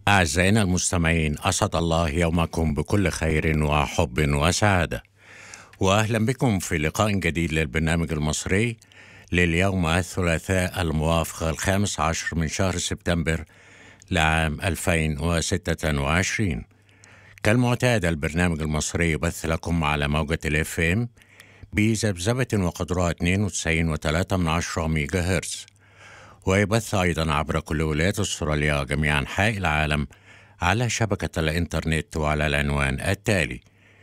أعزائنا المستمعين، أسعد الله يومكم بكل خير وحب وسعادة، وأهلا بكم في لقاء جديد للبرنامج المصري لليوم الثلاثاء الموافق 15 من شهر سبتمبر لعام 2026. كالمعتاد البرنامج المصري يبث لكم على موجة الاف ام بذبذبة وقدرها 92.3 ميجا هرتز، ويبث أيضا عبر كل ولايات أستراليا وجميع أنحاء العالم على شبكة الإنترنت وعلى العنوان التالي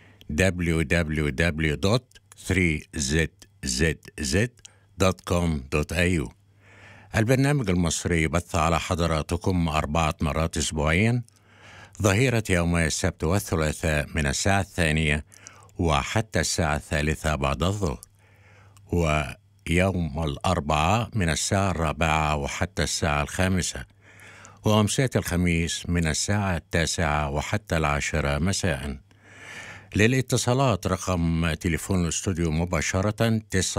www.3zzz.com.au. البرنامج المصري يبث على حضراتكم 4 مرات أسبوعيا، ظهيرة يومي السبت والثلاثاء من الساعة 2 وحتى الساعة 3 بعد الظهر، ويوم الأربعاء من الساعة 4 وحتى الساعة 5، وأمسية الخميس من الساعة 9 وحتى 10 مساء. للاتصالات رقم تليفون الاستوديو مباشرة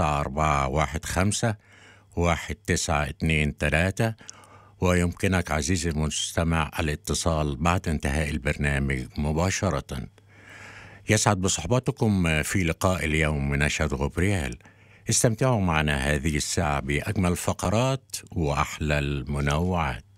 9415-1923، ويمكنك عزيزي المستمع الاتصال بعد انتهاء البرنامج مباشرة. يسعد بصحبتكم في لقاء اليوم من نشأة غبريال. استمتعوا معنا هذه الساعة بأجمل الفقرات وأحلى المنوعات.